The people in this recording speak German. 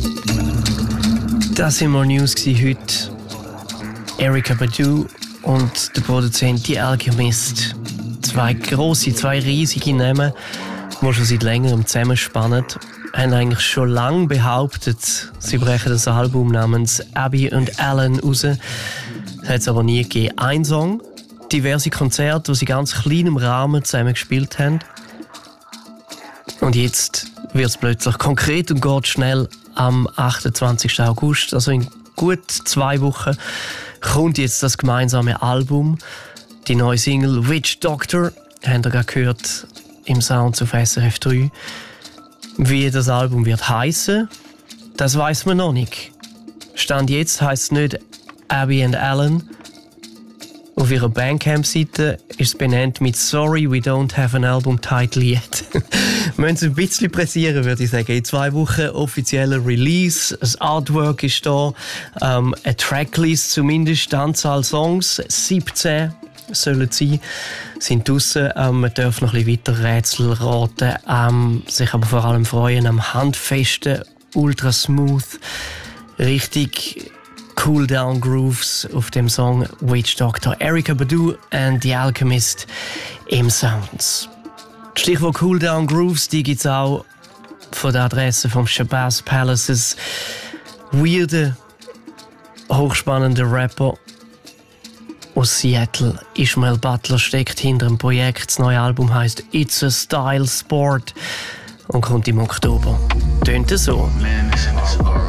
Das waren mal News heute. Erykah Badu und der Produzent The Alchemist. Zwei riesige Namen, die schon seit längerem zusammenspannen, haben eigentlich schon lange behauptet, sie brechen das Album namens Abby and Alan raus. Das hat es aber nie gegeben. Ein Song, diverse Konzerte, die sie ganz klein im Rahmen zusammen gespielt haben. Und jetzt wird es plötzlich konkret und geht schnell. Am 28. August, also in gut 2 Wochen, kommt jetzt das gemeinsame Album. Die neue Single Witch Doctor, habt ihr gerade gehört im Sound auf SRF 3. Wie das Album wird heissen, das weiß man noch nicht. Stand jetzt heisst es nicht Abby and Alan. Auf ihrer Bandcamp-Seite ist es benannt mit «Sorry, we don't have an album title yet». Wir müssen es ein bisschen pressieren, würde ich sagen. In 2 Wochen offizieller Release, das Artwork ist da, eine Tracklist zumindest, die Anzahl Songs, 17 sollen es sein, sind draussen. Man darf noch ein bisschen weiter Rätsel raten, sich aber vor allem freuen am handfesten, ultra smooth, richtig Cool Down Grooves auf dem Song Witch Doctor. Erykah Badu and The Alchemist im Sounds. Stichwort Cool Down Grooves, die gibt es auch von der Adresse vom Shabazz Palaces. Weirde, hochspannende Rapper aus Seattle. Ishmael Butler steckt hinter dem Projekt. Das neue Album heisst It's a Style Sport und kommt im Oktober. Tönt es so. Man,